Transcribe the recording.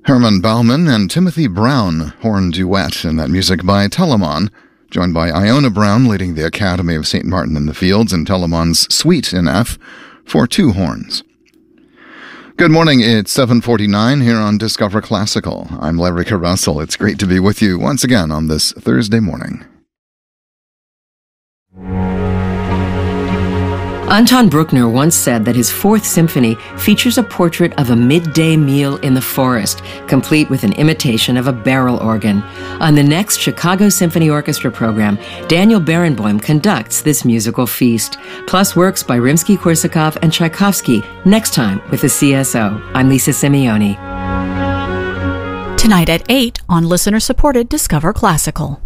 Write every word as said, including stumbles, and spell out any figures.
Herman Baumann and Timothy Brown horn duet in that music by Telemon, joined by Iona Brown leading the Academy of Saint Martin in the Fields and Telemon's Suite in F for two horns. Good morning, it's seven forty-nine here on Discover Classical. I'm Larry Russell. It's great to be with you once again on this Thursday morning. Anton Bruckner once said that his Fourth Symphony features a portrait of a midday meal in the forest, complete with an imitation of a barrel organ. On the next Chicago Symphony Orchestra program, Daniel Barenboim conducts this musical feast, plus works by Rimsky-Korsakov and Tchaikovsky, next time with the C S O. I'm Lisa Simeoni. Tonight at eight on listener-supported Discover Classical.